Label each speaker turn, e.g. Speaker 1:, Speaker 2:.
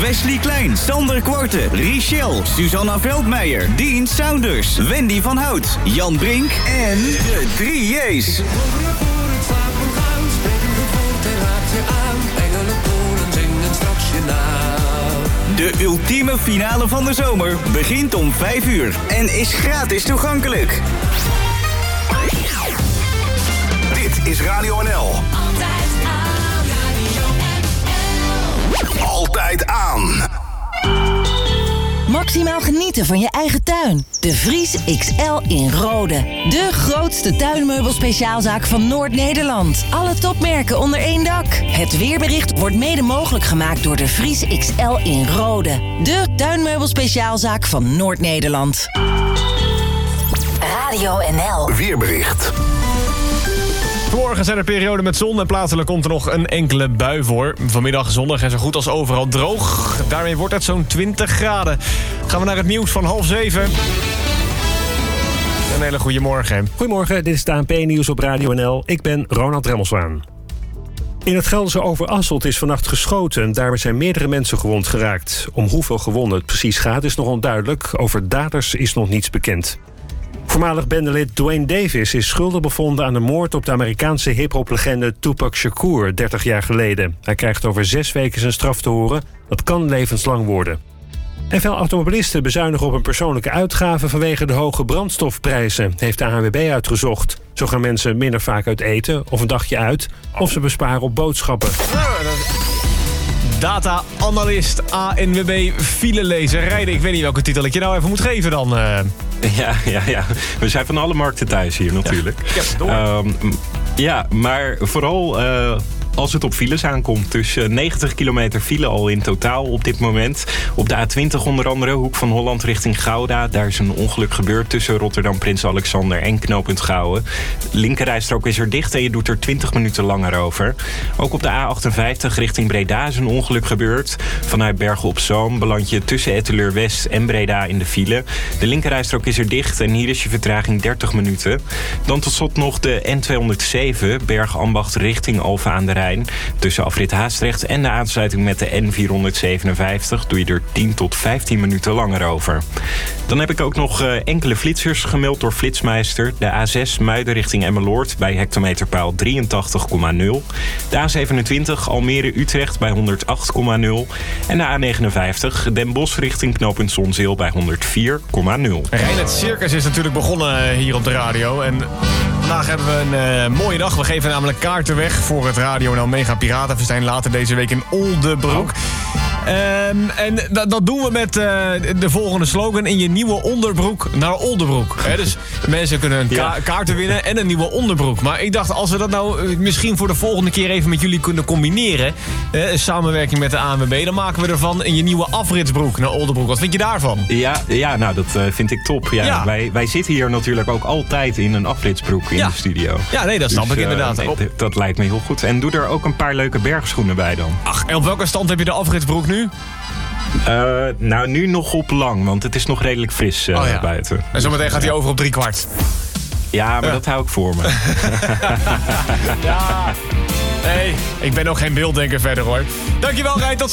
Speaker 1: Wesley Klein, Sander Kwarten, Richelle, Susanna Veldmeijer, Dean Saunders, Wendy van Hout, Jan Brink en de 3 J's. De ultieme finale van de zomer begint om 5 uur en is gratis toegankelijk.
Speaker 2: Dit is Radio NL.
Speaker 3: Altijd aan, Radio NL.
Speaker 2: Altijd aan.
Speaker 4: Maximaal genieten van je eigen tuin. De Vries XL in Rode. De grootste tuinmeubelspeciaalzaak van Noord-Nederland. Alle topmerken onder één dak. Het weerbericht wordt mede mogelijk gemaakt door de Vries XL in Rode. De tuinmeubelspeciaalzaak van Noord-Nederland. Radio NL.
Speaker 2: Weerbericht.
Speaker 5: Morgen zijn er perioden met zon en plaatselijk komt er nog een enkele bui voor. Vanmiddag zonnig en zo goed als overal droog. Daarmee wordt het zo'n 20 graden. Gaan we naar het nieuws van 6:30. Een hele goede morgen.
Speaker 6: Goedemorgen, dit is het ANP-nieuws op Radio NL. Ik ben Ronald Remmelswaan. In het Gelderse Overasselt is vannacht geschoten en daarbij zijn meerdere mensen gewond geraakt. Om hoeveel gewonden het precies gaat is nog onduidelijk. Over daders is nog niets bekend. Voormalig bandelid Dwayne Davis is schuldig bevonden aan de moord op de Amerikaanse hip-hop-legende Tupac Shakur 30 jaar geleden. Hij krijgt over 6 weken zijn straf te horen. Dat kan levenslang worden. En veel automobilisten bezuinigen op hun persoonlijke uitgaven vanwege de hoge brandstofprijzen, heeft de ANWB uitgezocht. Zo gaan mensen minder vaak uit eten of een dagje uit, of ze besparen op boodschappen.
Speaker 5: Data-analyst, ANWB, filelezer, rijden. Ik weet niet welke titel ik je nou even moet geven dan.
Speaker 7: Ja. We zijn van alle markten thuis hier natuurlijk. Ja, maar vooral als het op files aankomt. Dus 90 kilometer file al in totaal op dit moment. Op de A20 onder andere, hoek van Holland richting Gouda. Daar is een ongeluk gebeurd tussen Rotterdam Prins Alexander en knooppunt Gouwen. De linkerrijstrook is er dicht en je doet er 20 minuten langer over. Ook op de A58 richting Breda is een ongeluk gebeurd. Vanuit Bergen op Zoom beland je tussen Etteleur West en Breda in de file. De linkerrijstrook is er dicht en hier is je vertraging 30 minuten. Dan tot slot nog de N207, Bergambacht richting Alphen aan de Rijn. Tussen afrit Haastrecht en de aansluiting met de N457 doe je er 10 tot 15 minuten langer over. Dan heb ik ook nog enkele flitsers gemeld door Flitsmeister. De A6 Muiden richting Emmeloord bij hectometerpaal 83,0. De A27 Almere-Utrecht bij 108,0. En de A59 Den Bosch richting knooppunt Zonzeel bij 104,0.
Speaker 5: Het circus is natuurlijk begonnen hier op de radio. En vandaag hebben we een mooie dag. We geven namelijk kaarten weg voor het Radio NL Mega Piratenfestijn later deze week in Oldebroek. En dat doen we met de volgende slogan: in je nieuwe onderbroek naar Oldebroek. Dus mensen kunnen kaarten winnen en een nieuwe onderbroek. Maar ik dacht, als we dat nou misschien voor de volgende keer even met jullie kunnen combineren, samenwerking met de ANWB, dan maken we ervan in je nieuwe afritsbroek naar Oldebroek. Wat vind je daarvan?
Speaker 7: Ja, nou dat vind ik top. Ja. Wij zitten hier natuurlijk ook altijd in een afritsbroek in de studio. Ja, nee, dat snap ik inderdaad. Dat lijkt me heel goed. En doe er ook een paar leuke bergschoenen bij dan.
Speaker 5: Ach, en op welke stand heb je de afritsbroek nu?
Speaker 7: Nou, nu nog op lang, want het is nog redelijk fris buiten.
Speaker 5: En zometeen gaat hij over op 3/4.
Speaker 7: Ja, maar dat hou ik voor me.
Speaker 5: Ja. Nee, ik ben ook geen beelddenker verder hoor. Dankjewel, Rijn, tot